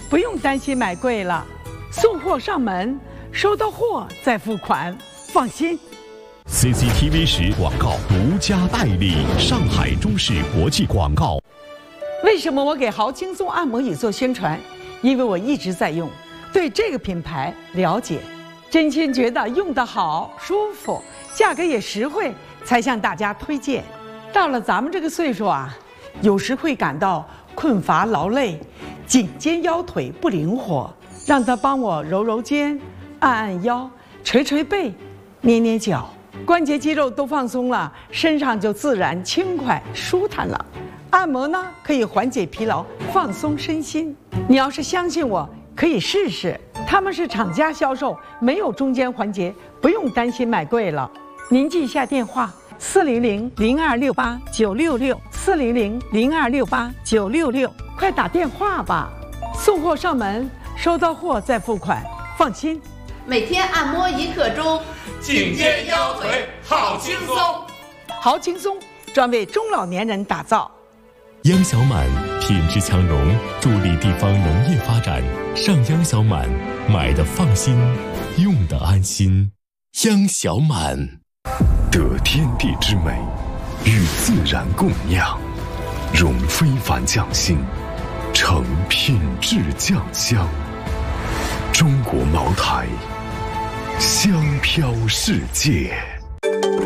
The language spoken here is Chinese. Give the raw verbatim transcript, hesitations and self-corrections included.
不用担心买贵了，送货上门，收到货再付款，放心。 C C T V 十广告独家代理，上海中视国际广告。 为什么我给豪轻松按摩椅做宣传？因为我一直在用，对这个品牌了解，真心觉得用得好、舒服，价格也实惠，才向大家推荐。到了咱们这个岁数啊，有时会感到困乏劳累，颈肩腰腿不灵活，让他帮我揉揉肩、按按腰、捶捶背、捏捏脚，关节肌肉都放松了，身上就自然轻快舒坦了。按摩呢，可以缓解疲劳，放松身心。你要是相信我，可以试试。他们是厂家销售，没有中间环节，不用担心买贵了。您记一下电话：四零零零二六八九六六，四零零零二六八九六六，快打电话吧！送货上门，收到货再付款，放心。 每天按摩一刻钟， 颈肩腰腿好轻松。 好轻松，专为中老年人打造。 央小满品质强融，助力地方农业发展。上央小满，买的放心，用的安心。央小满， 得天地之美，与自然共酿，融非凡匠心，成品质酱香。中国茅台，香飘世界。